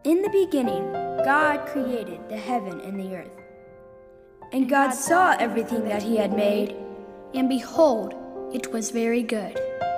In the beginning, God created the heaven and the earth. And God saw everything that he had made, and behold, it was very good.